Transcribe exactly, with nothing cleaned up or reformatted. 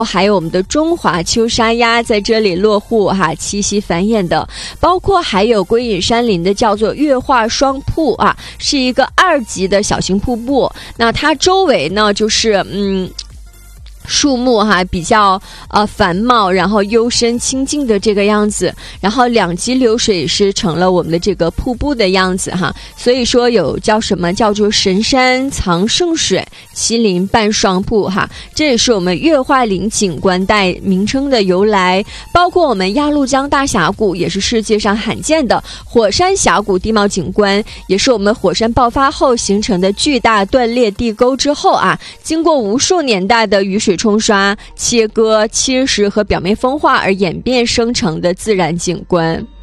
还有我们的中华秋沙鸭在这里落户哈，栖息繁衍的，包括还有归隐山林的叫做月化双瀑啊，是一个二级的小型瀑布。那它周围呢，就是嗯。树木哈比较呃繁茂，然后幽深清静的这个样子，然后两级流水是成了我们的这个瀑布的样子哈，所以说有叫什么叫做神山藏圣水，麒麟伴双瀑哈，这也是我们月化林景观带名称的由来。包括我们鸭绿江大峡谷也是世界上罕见的火山峡谷地貌景观，也是我们火山爆发后形成的巨大断裂地沟之后啊，经过无数年代的雨水冲刷、切割、侵蚀和表面风化而演变生成的自然景观。